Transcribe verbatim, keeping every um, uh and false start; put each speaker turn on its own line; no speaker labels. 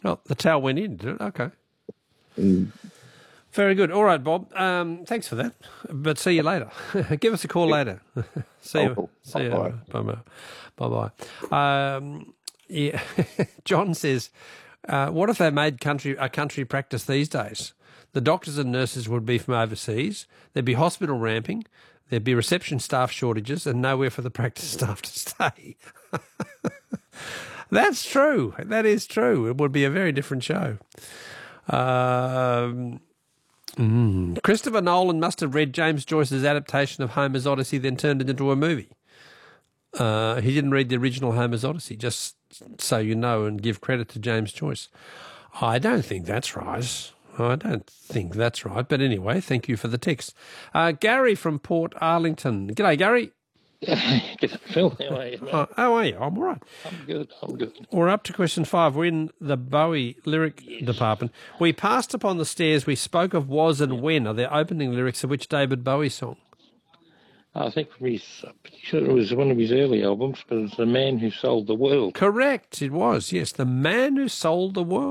Well, the towel went in, did it? Okay.
Mm.
Very good. All right, Bob. Um, thanks for that. But see you later. Give us a call later. see you.
Oh,
See you.
bye-bye.
Bye bye. Um, yeah. John says, uh, "What if they made country a country practice these days? The doctors and nurses would be from overseas. There'd be hospital ramping. There'd be reception staff shortages, and nowhere for the practice staff to stay." That's true. That is true. It would be a very different show. Um, mm. Christopher Nolan must have read James Joyce's adaptation of Homer's Odyssey, then turned it into a movie. Uh, he didn't read the original Homer's Odyssey, just so you know, and give credit to James Joyce. I don't think that's right. I don't think that's right. But anyway, thank you for the text. Uh, Gary from Port Arlington. G'day, Gary.
G'day, Phil. How are you, mate?
Uh, how are you? I'm all right.
I'm good. I'm good.
We're up to question five. We're in the Bowie lyric
Yes.
department. We passed upon the stairs. We spoke of was and when are the opening lyrics of which David Bowie song?
I think from his, I'm pretty sure it was one of his early albums, but it's The Man Who Sold the World.
Correct. It was, yes. The Man Who Sold the World.